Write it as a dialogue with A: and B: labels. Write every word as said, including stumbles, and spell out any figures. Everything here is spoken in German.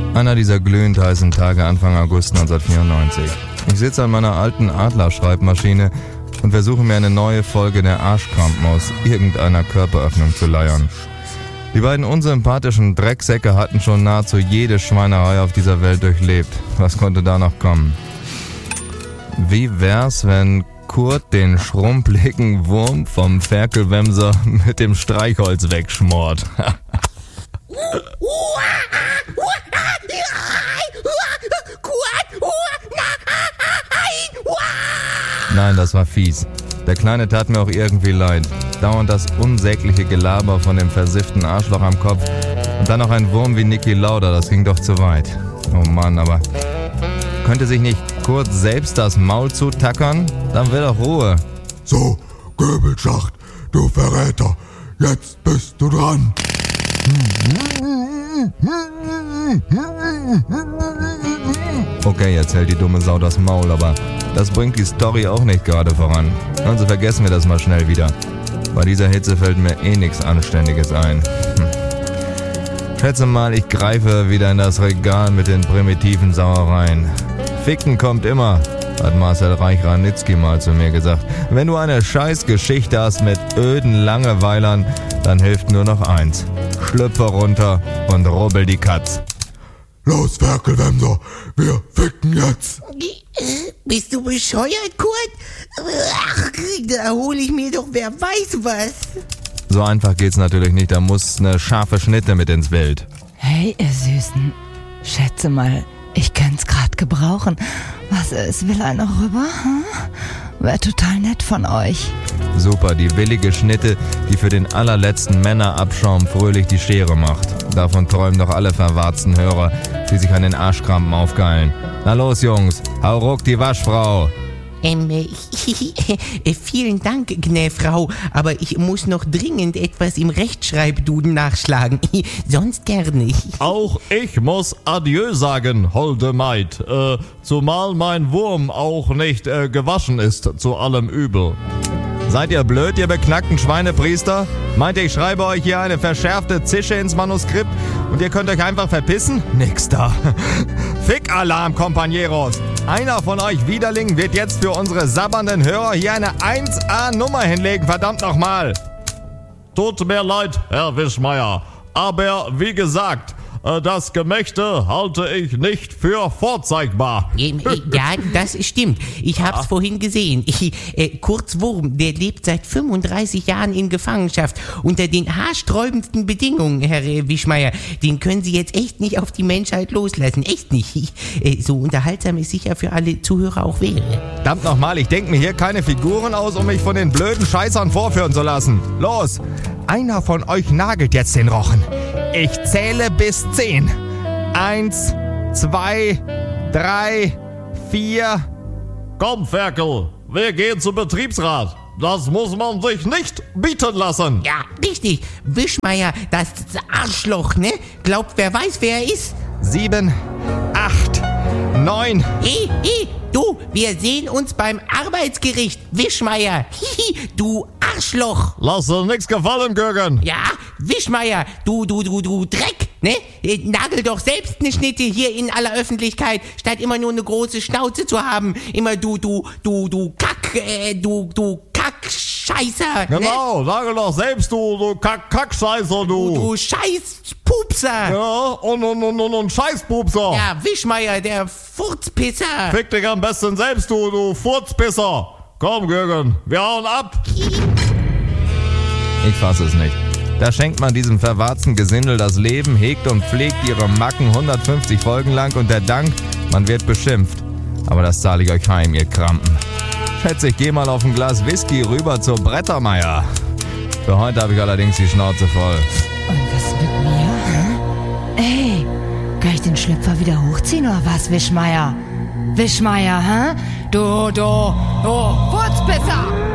A: Einer dieser glühend heißen Tage Anfang August neunzehnhundertvierundneunzig. Ich sitze an meiner alten Adler-Schreibmaschine und versuche mir eine neue Folge der Arschkrampen aus irgendeiner Körperöffnung zu leiern. Die beiden unsympathischen Drecksäcke hatten schon nahezu jede Schweinerei auf dieser Welt durchlebt. Was konnte da noch kommen? Wie wär's, wenn Kurt den schrumpeligen Wurm vom Ferkelwemser mit dem Streichholz wegschmort? Nein, das war fies. Der Kleine tat mir auch irgendwie leid. Dauernd das unsägliche Gelaber von dem versifften Arschloch am Kopf und dann noch ein Wurm wie Niki Lauda, das ging doch zu weit. Oh Mann, aber könnte sich nicht Kurt selbst das Maul zutackern? Dann will doch Ruhe.
B: So, Göbelschacht, du Verräter, jetzt bist du dran.
A: Okay, jetzt hält die dumme Sau das Maul, aber das bringt die Story auch nicht gerade voran. Also vergessen wir das mal schnell wieder. Bei dieser Hitze fällt mir eh nichts Anständiges ein. Hm. Schätze mal, ich greife wieder in das Regal mit den primitiven Sauereien. Ficken kommt immer, hat Marcel Reich-Ranitzky mal zu mir gesagt. Wenn du eine Scheißgeschichte hast mit öden Langeweilern, dann hilft nur noch eins. Schlüpfe runter und rubbel die Katz.
B: Los, Ferkelwemser, wir ficken jetzt.
C: Bist du bescheuert, Kurt? Ach, da hol ich mir doch wer weiß was.
A: So einfach geht's natürlich nicht, da muss eine scharfe Schnitte mit ins Bild.
D: Hey, ihr Süßen, schätze mal, ich könnte es gerade gebrauchen. Was ist, will einer rüber? Hm? Wäre total nett von euch.
A: Super, die willige Schnitte, die für den allerletzten Männerabschaum fröhlich die Schere macht. Davon träumen doch alle verwarzten Hörer, die sich an den Arschkrampen aufgeilen. Na los, Jungs, hau ruck die Waschfrau.
C: Ähm, äh, vielen Dank, Gnäfrau, aber ich muss noch dringend etwas im Rechtschreibduden nachschlagen. Sonst gerne.
E: Auch ich muss Adieu sagen, holde Maid, äh, zumal mein Wurm auch nicht äh, gewaschen ist, zu allem Übel.
A: Seid ihr blöd, ihr beknackten Schweinepriester? Meint ihr, ich schreibe euch hier eine verschärfte Zische ins Manuskript und ihr könnt euch einfach verpissen? Nix da. Fick-Alarm, Compañeros. Einer von euch Widerlingen wird jetzt für unsere sabbernden Hörer hier eine eins A Nummer hinlegen, verdammt nochmal.
E: Tut mir leid, Herr Wischmeier, aber wie gesagt, das Gemächte halte ich nicht für vorzeigbar.
C: Ja, das stimmt. Ich hab's ja. vorhin gesehen. Ich, äh, Kurt Wurm, der lebt seit fünfunddreißig Jahren in Gefangenschaft unter den haarsträubendsten Bedingungen, Herr äh, Wischmeier. Den können Sie jetzt echt nicht auf die Menschheit loslassen. Echt nicht. Ich, äh, so unterhaltsam es sicher für alle Zuhörer auch wäre.
A: Verdammt nochmal, ich denke mir hier keine Figuren aus, um mich von den blöden Scheißern vorführen zu lassen. Los, einer von euch nagelt jetzt den Rochen. Ich zähle bis zehn. Eins, zwei, drei, vier.
E: Komm, Ferkel, wir gehen zum Betriebsrat. Das muss man sich nicht bieten lassen.
C: Ja, richtig. Wischmeier, das Arschloch, ne? Glaubt, wer weiß, wer er ist?
A: Sieben, acht, neun.
C: Hey, hey, du, wir sehen uns beim Arbeitsgericht, Wischmeier. Hihi, du Arschloch.
E: Lass dir nix gefallen, Gürgen.
C: Ja, Wischmeier, du, du, du, du Dreck, ne? Nagel doch selbst eine Schnitte hier in aller Öffentlichkeit, statt immer nur eine große Schnauze zu haben. Immer du, du, du, du Kack, äh, du, du Kackscheißer.
E: Genau,
C: ne?
E: sage doch selbst, du, du Kack, Kackscheißer, du.
C: Du, du Scheißpupser.
E: Ja, und, und, und, und, und Scheißpupser.
C: Ja, Wischmeier, der Furzpisser.
E: Fick dich am besten selbst, du, du Furzpisser. Komm, Gürgen, wir hauen ab.
A: Ich fasse es nicht. Da schenkt man diesem verwarzten Gesindel das Leben, hegt und pflegt ihre Macken hundertfünfzig Folgen lang und der Dank, man wird beschimpft. Aber das zahle ich euch heim, ihr Krampen. Schätze, ich geh mal auf ein Glas Whisky rüber zur Brettermeier. Für heute habe ich allerdings die Schnauze voll.
D: Und was mit mir? Hä? Ey, kann ich den Schlüpfer wieder hochziehen oder was, Wischmeier? Wischmeier, hä? Du, du, du, Furzpisser!